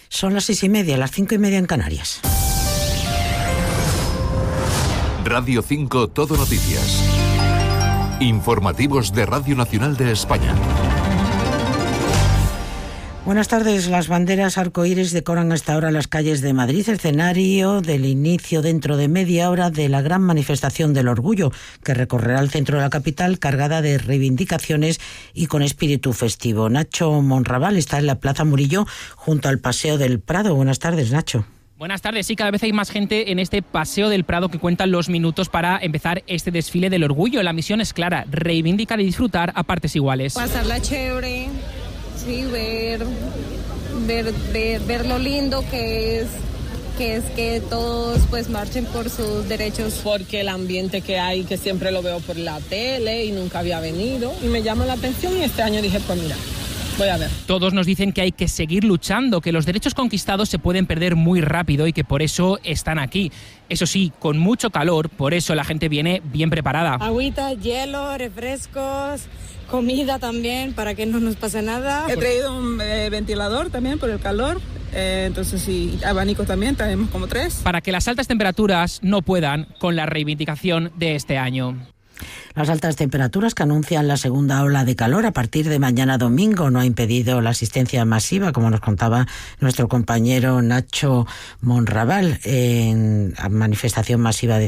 Son las 6:30, las 5:30 en Canarias. Radio 5 Todo Noticias. Informativos de Radio Nacional de España. Buenas tardes. Las banderas arcoíris decoran hasta ahora las calles de Madrid, escenario del inicio dentro de media hora de la gran manifestación del orgullo, que recorrerá el centro de la capital cargada de reivindicaciones y con espíritu festivo. Nacho Monraval está en la Plaza Murillo junto al Paseo del Prado. Buenas tardes, Nacho. Buenas tardes. Sí, cada vez hay más gente en este Paseo del Prado que cuentan los minutos para empezar este desfile del orgullo. La misión es clara: reivindicar y disfrutar a partes iguales. Pasarla chévere, sí, ver lo lindo que es que todos pues marchen por sus derechos. Porque el ambiente que hay, que siempre lo veo por la tele y nunca había venido, y me llama la atención, y este año dije, pues mira, voy a ver. Todos nos dicen que hay que seguir luchando, que los derechos conquistados se pueden perder muy rápido y que por eso están aquí. Eso sí, con mucho calor, por eso la gente viene bien preparada. Agüita, hielo, refrescos, comida también, para que no nos pase nada. He traído un ventilador también por el calor, entonces sí, abanicos también, tenemos como 3. Para que las altas temperaturas no puedan con la reivindicación de este año. Las altas temperaturas que anuncian la segunda ola de calor a partir de mañana domingo no ha impedido la asistencia masiva, como nos contaba nuestro compañero Nacho Monraval, en manifestación masiva de